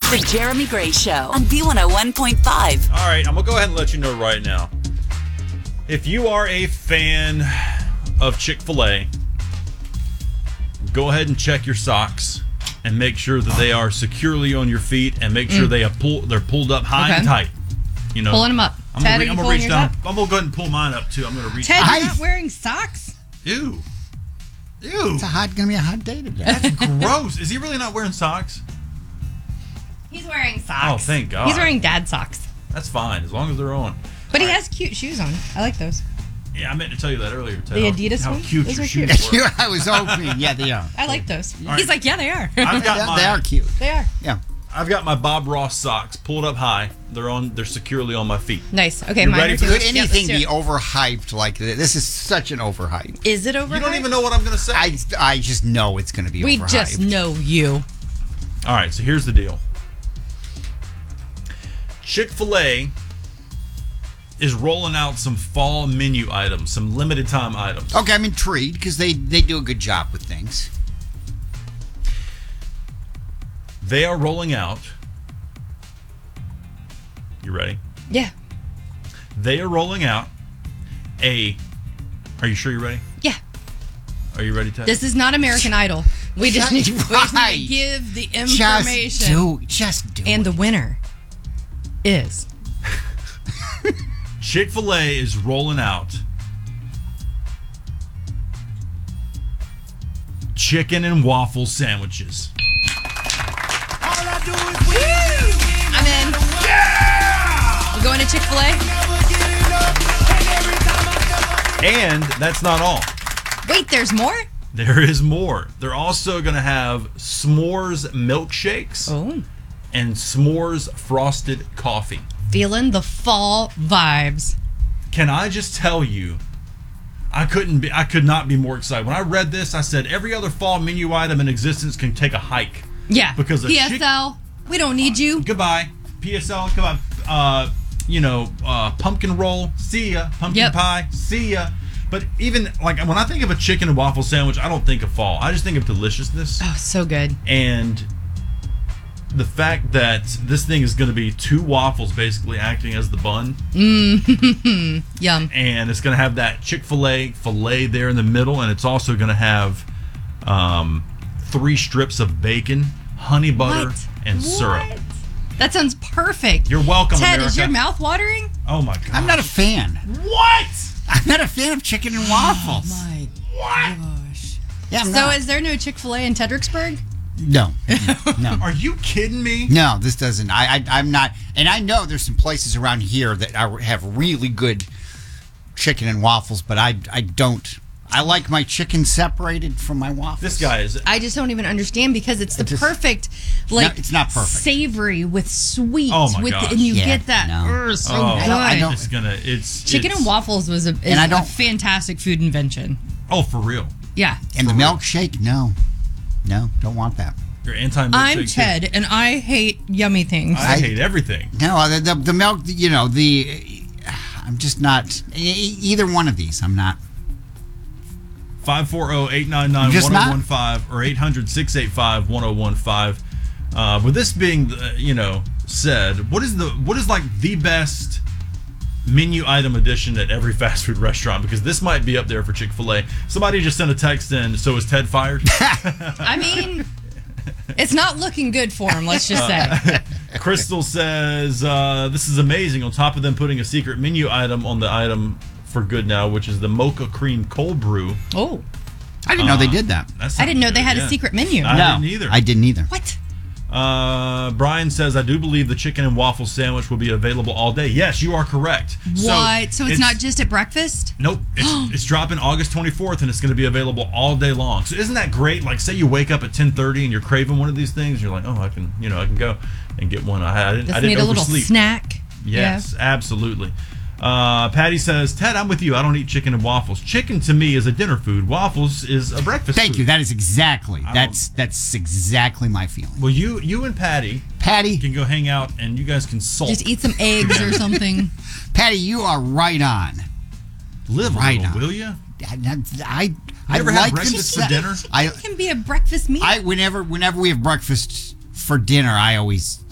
The Jeremy Gray Show on B101.5. All right, I'm going to go ahead and let you know right now. If you are a fan of Chick-fil-A, go ahead and check your socks and make sure that they are securely on your feet and make sure they're pulled up high and tight. You know, pulling them up. I'm Ted, going to reach down. I'm going to go ahead and pull mine up, too. I'm going to reach Ted, down. you're not wearing socks? Ew. It's going to be a hot day today. That's gross. Is he really not wearing socks? He's wearing socks. Oh, thank God. He's wearing dad socks. That's fine, as long as they're on. But he has cute shoes on. I like those. Yeah, I meant to tell you that earlier, Ted. The Adidas how ones? cute Those your are shoes cute. were. I was hoping. Yeah, they are. I like those. All right. He's like, yeah, they are. I've got They are cute. They are. Yeah. I've got my Bob Ross socks pulled up high. They're securely on my feet. Nice. Okay, You mine ready are for too. Could Yeah, anything let's be do it. overhyped like this? This is such an overhype. Is it overhyped? You don't even know what I'm going to say. I just know it's going to be We overhyped. just know you. All right, so here's the deal. Chick-fil-A is rolling out some fall menu items, some limited time items. Okay, I'm intrigued because they do a good job with things. They are rolling out. You ready? Yeah. They are rolling out Are you sure you're ready? Yeah. Are you ready, Ted? This is not American Idol. We just need to Right. give the information. Just do And it. the winner is. Chick-fil-A is rolling out chicken and waffle sandwiches. I'm in. Yeah! We're going to Chick-fil-A? And that's not all. Wait, there's more? There is more. They're also going to have s'mores milkshakes and s'mores frosted coffee. Feeling the fall vibes. Can I just tell you, I could not be more excited. When I read this, I said every other fall menu item in existence can take a hike. Yeah. Because of PSL, we don't need you. Goodbye. PSL, goodbye. Pumpkin roll, see ya. Pumpkin pie, see ya. But even like when I think of a chicken and waffle sandwich, I don't think of fall. I just think of deliciousness. Oh, so good. And the fact that this thing is going to be two waffles basically acting as the bun. Yum. And it's going to have that Chick-fil-A filet there in the middle. And it's also going to have 3 strips of bacon, honey butter, and syrup. That sounds perfect. You're welcome, Ted, America. is your mouth watering? Oh, my God. I'm not a fan. What? I'm not a fan of chicken and waffles. My What? gosh. Yeah, I'm So not. is there no Chick-fil-A in Tedricksburg? No. No. Are you kidding me? No, this doesn't. I'm not. And I know there's some places around here that have really good chicken and waffles, but I don't. I like my chicken separated from my waffles. This guy is... I just don't even understand because it's the perfect, like, it's not perfect. Savory with sweet. Oh, my gosh. And you Yeah, get that. no. So Oh, good. I don't- it's gonna... It's Chicken and waffles is a fantastic food invention. Oh, for real? Yeah. And the milkshake, no, don't want that. You're anti-milkshake. I'm too. Ted, and I hate yummy things. I hate everything. No, the milk. I'm just not either one of these. I'm not. 540-899-1015 or 800-685-1015. With this being, said, what is like the best menu item addition at every fast food restaurant? Because this might be up there for Chick-fil-A. Somebody just sent a text in. So is Ted fired? I mean, it's not looking good for him. Let's just say. Crystal says this is amazing. On top of them putting a secret menu item on the item for good now, which is the mocha cream cold brew. Oh, I didn't know they did that. I didn't know they had a secret menu. I didn't either. I didn't either. What? Brian says, I do believe the chicken and waffle sandwich will be available all day. Yes, you are correct. What? So it's not just at breakfast? Nope. It's dropping August 24th, and it's going to be available all day long. So isn't that great? Like, say you wake up at 10:30 and you're craving one of these things, and you're like, oh, I can go and get one. I didn't need a little oversleep. snack. Yes, absolutely. Patty says, Ted, I'm with you. I don't eat chicken and waffles. Chicken to me is a dinner food. Waffles is a breakfast food. Thank you. That is exactly. That's exactly my feeling. Well, you and Patty can go hang out, and you guys can salt. Just eat some eggs or something. Patty, you are right on. Live right a little, on. will you? I ever had breakfast for dinner? It can be a breakfast meal. Whenever we have breakfast for dinner, I always